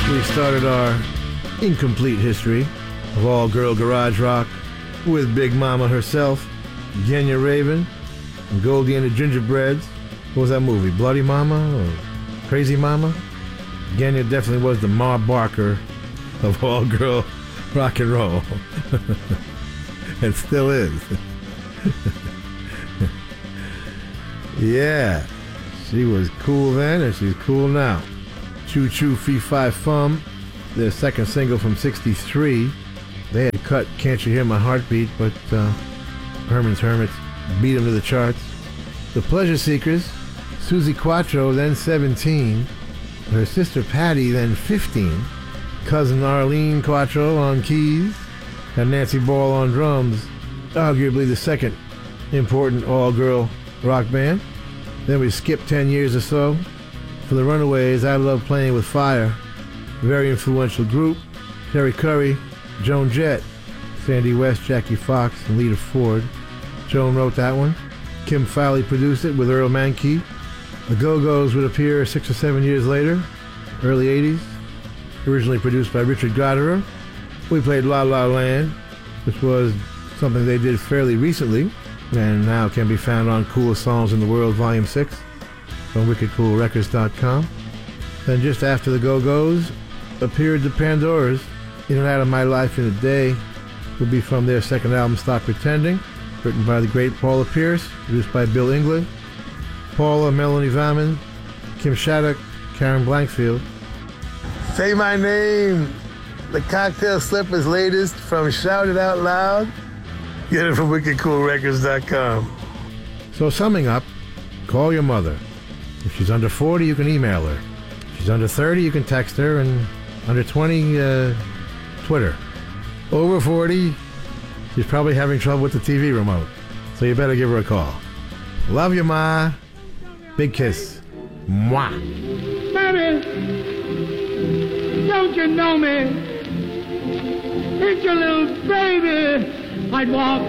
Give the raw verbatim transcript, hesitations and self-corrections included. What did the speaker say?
We started our incomplete history of all-girl garage rock with Big Mama herself, Genya Raven, and Goldie and the Gingerbreads. What was that movie? Bloody Mama or Crazy Mama? Genya definitely was the Ma Barker of all-girl rock and roll. And still is. Yeah, she was cool then and she's cool now. Choo Choo Fee Fi Fum, their second single from sixty-three. They had cut Can't You Hear My Heartbeat, but uh, Herman's Hermits beat them to the charts. The Pleasure Seekers, Susie Quatro, then seventeen. Her sister Patty, then fifteen. Cousin Arlene Quatro on keys. And Nancy Ball on drums. Arguably the second important all-girl rock band. Then we skip ten years or so. For the Runaways, I Love Playing with Fire. Very influential group. Terry Curry, Joan Jett, Sandy West, Jackie Fox, and Lita Ford. Joan wrote that one. Kim Fowley produced it with Earl Mankey. The Go-Go's would appear six or seven years later, early eighties. Originally produced by Richard Gottehrer. We played La La Land, which was something they did fairly recently, and now can be found on Coolest Songs in the World, Volume six, from wicked cool records dot com. Then just after the Go-Go's appeared the Pandoras. In and Out of My Life in a Day will be from their second album, Stop Pretending, written by the great Paula Pierce, produced by Bill England. Paula, Melanie Valmon, Kim Shattuck, Karen Blankfield. Say My Name, the Cocktail Slippers latest from Shout It Out Loud. Get it from wicked cool records dot com. So summing up, call your mother. If she's under forty, you can email her. If she's under thirty, you can text her, and under twenty, uh, Twitter. Over forty, she's probably having trouble with the T V remote, so you better give her a call. Love you, Ma. Big kiss. Mwah. Baby, don't you know me? It's your little baby. I'd walk